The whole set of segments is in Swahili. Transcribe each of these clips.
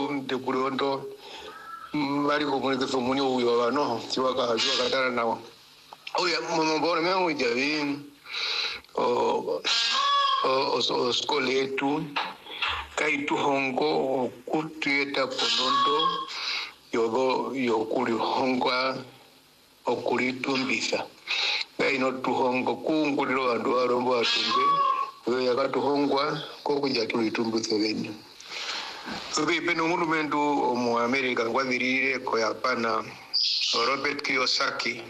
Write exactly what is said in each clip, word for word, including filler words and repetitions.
de Kuriondo mari comunique so muni uyo bano siwaka siwaka tara nawa oya mbona mimi ujavi o o o skole tu kai tu hongo kutueta ponondo yogo yokuri hongwa okuri tumbisa kai no tu hongo kunguliro andu arombo atumbe yo yakatu hongwa ko kuja tuitumbuse beni sobe peno monumentu mu America ngwadirire ko yapana Robert Kiyosaki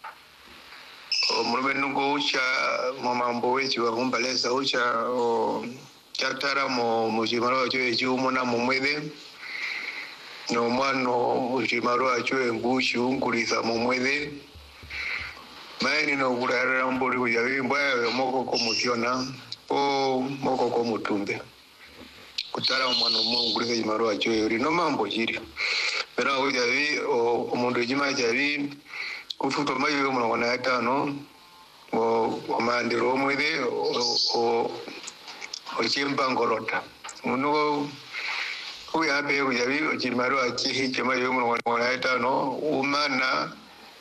o monumentu ngo ucha mu mambo wechi wa kumbaleza ucha o chatara mo mujimaro acho ejumo na mumwede no mano mujimaro acho embushi unguriza mumwede maini no kurara mbori kujavi mbaya moko komusiona o moko komutumbe kutara umwana umunguriza jimaro acho yuri no mambo jiri pero ujavi o umundu jima javi kufuto mayo umwana wana atano o amandiro mwede o ochimba ngorota uno uya be ujavi ojimaro achi jima yo umwana wana atano umana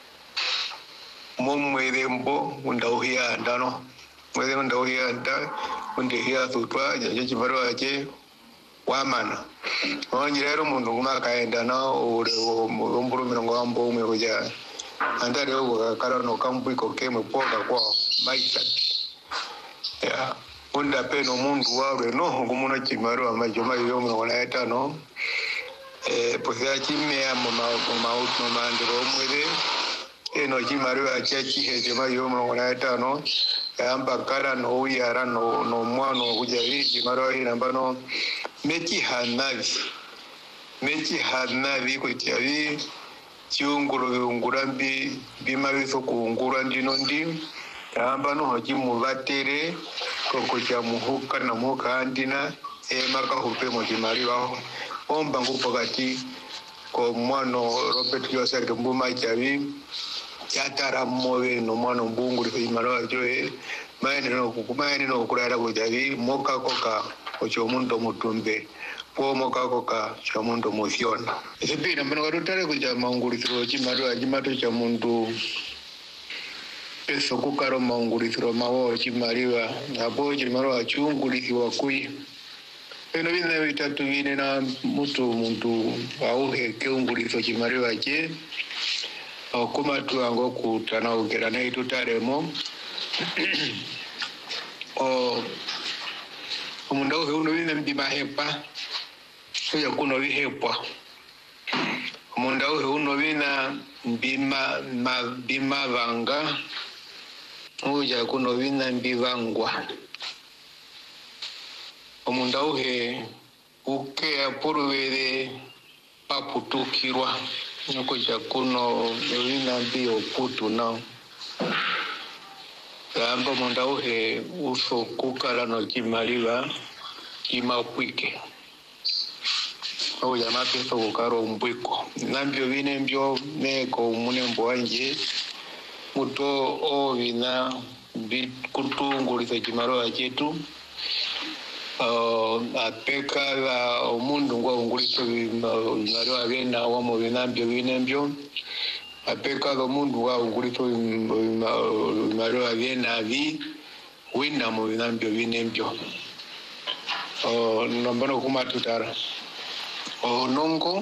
momwede mbo undauhia ndano mwede undauhia nda undihia tutwa jaje jimaro achi wamana onjirero mundu kumakaenda na ure omburu mirongo ambo umwe kuja andare ogo karano kambiko kemwe poka kwa maisha ya unda peno mundu wawe no ngumuna chimaro amajo mayo mwe wala etano eh posia chimea mama mama mama ndiro mwede eno chimaro achachi heje mayo mwe wala etano amba karano uyara no no mwano kuja hiji maro hina mbano mechi hanavi mechi hanavi kuchavi chiunguru ungurambi bima biso kuungura ndino ndi amba no hoji muvatere koko cha muhuka na muka andina e maka hupe mojimari wao omba ngupakati ko mwano Robert Kiyosaki mbuma chavi chatara mowe no mwano mbunguri kujimaro ajoe maene no kukumaene no kurara kujavi moka koka ocho mundo mutumbe po moka koka cha mundo mosiona esipina mbona katutare kuja maungurithiro chimaro ajimato cha mundu eso kukaro maungurithiro mawo chimariwa apo chimaro achungulithiwa kui eno bine bitatu bine na mutu muntu auhe keungulitho chimariwa che okuma tuango kutana ugerana itutaremo o umundu uno bine mbima hepa uya kuno bihepa umundu uno bina mbima mabima vanga uya kuno bina mbivangwa umundu uhe uke apuruvere paputukirwa nuko chakuno bina mbio putu nao amba munda uhe uso kukala no kimaliva kimakwike au yama peso kukaro mbwiko nambio vine mbio meko munembo wanje muto o vina kutungulisa kimaro achetu uh, apeka la umundu ngwa ungulisa vimaro avena wamo vinambio vine mbio apeka lo mundu wa ungulito maro avena vi wina mo vinambio vinembio o nombano kuma tutara o nongo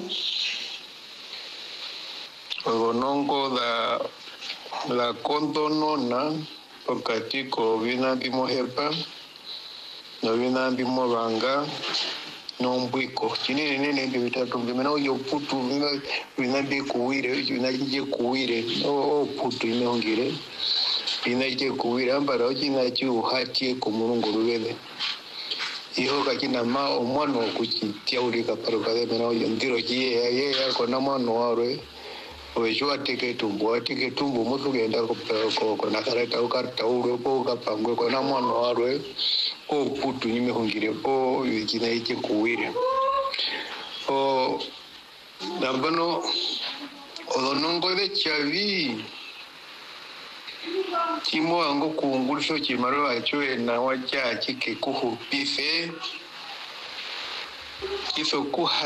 o nongo la la kondonona pokatiko vinambi mohepa no vinambi movanga nombwiko chinene nene ndio bitatu mbimena uyo putu vinambi kuwire vinajije kuwire o putu imeongire vinajije kuwire ambara ochina chu hatie kumurungu rubele iho kakina ma omwana okuchitia ulika paruka mena uyo ndiro jiye ye yako na mwana warwe ojo ateke tumbo ateke tumbo mutu genda ko ko na kareta ukarta uro ko kapangwe ko na mwana warwe o putu nimehongire po yikina ike kuwire o nambano olonongo de chavi chimo ango kuungulisho chimaro acho na wacha chike kuhupise kiso kuha